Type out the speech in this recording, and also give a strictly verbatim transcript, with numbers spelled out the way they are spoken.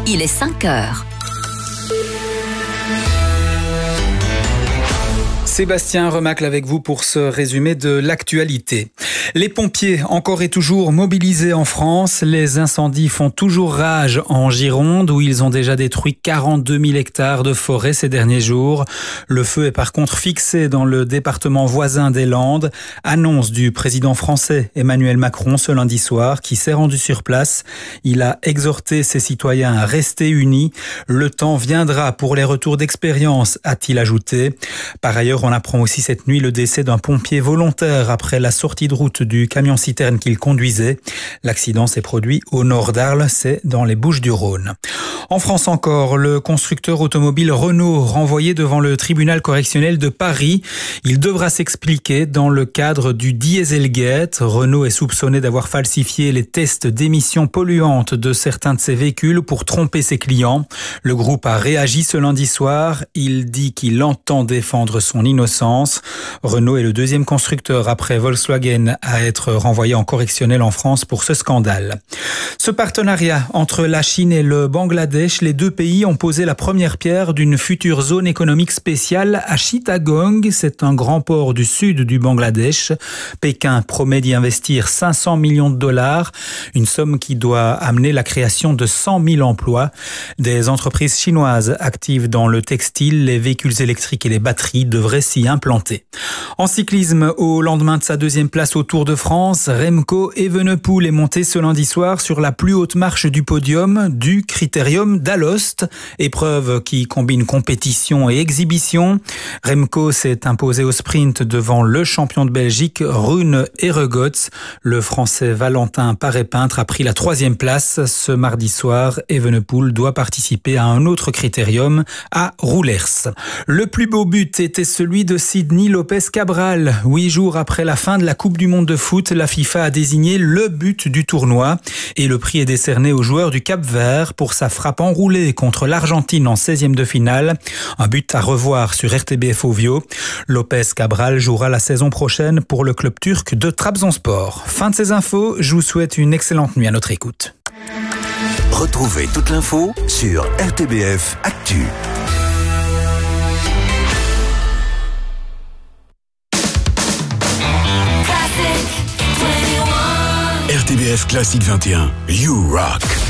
il est cinq heures. Sébastien Remacle avec vous pour ce résumé de l'actualité. Les pompiers, encore et toujours mobilisés en France. Les incendies font toujours rage en Gironde, où ils ont déjà détruit quarante-deux mille hectares de forêt ces derniers jours. Le feu est par contre fixé dans le département voisin des Landes. Annonce du président français Emmanuel Macron ce lundi soir, qui s'est rendu sur place. Il a exhorté ses citoyens à rester unis. Le temps viendra pour les retours d'expérience, a-t-il ajouté. Par ailleurs, on apprend aussi cette nuit le décès d'un pompier volontaire après la sortie de route du camion-citerne qu'il conduisait. L'accident s'est produit au nord d'Arles, c'est dans les Bouches-du-Rhône. En France encore, le constructeur automobile Renault renvoyé devant le tribunal correctionnel de Paris. Il devra s'expliquer dans le cadre du Dieselgate. Renault est soupçonné d'avoir falsifié les tests d'émissions polluantes de certains de ses véhicules pour tromper ses clients. Le groupe a réagi ce lundi soir. Il dit qu'il entend défendre son innocence. Renault est le deuxième constructeur après Volkswagen à être renvoyé en correctionnel en France pour ce scandale. Ce partenariat entre la Chine et le Bangladesh, les deux pays ont posé la première pierre d'une future zone économique spéciale à Chittagong. C'est un grand port du sud du Bangladesh. Pékin promet d'y investir cinq cents millions de dollars, une somme qui doit amener la création de cent mille emplois. Des entreprises chinoises actives dans le textile, les véhicules électriques et les batteries devrait s'y implanter. En cyclisme, au lendemain de sa deuxième place au Tour de France, Remco Evenepoel est monté ce lundi soir sur la plus haute marche du podium du Critérium d'Alost, épreuve qui combine compétition et exhibition. Remco s'est imposé au sprint devant le champion de Belgique Rune Heregots. Le Français Valentin Paré-Peintre a pris la troisième place. Ce mardi soir, Evenepoel doit participer à un autre Critérium à Roulers. Le plus beau but était celui de Sydney Lopez-Cabral. Huit jours après la fin de la Coupe du Monde de foot, la FIFA a désigné le but du tournoi et le prix est décerné au joueur du Cap-Vert pour sa frappe enroulée contre l'Argentine en seizième de finale. Un but à revoir sur R T B F Ovio. Lopez-Cabral jouera la saison prochaine pour le club turc de Trabzonspor. Fin de ces infos, je vous souhaite une excellente nuit à notre écoute. Retrouvez toute l'info sur R T B F Actu. R T B F Classique vingt et un, You Rock.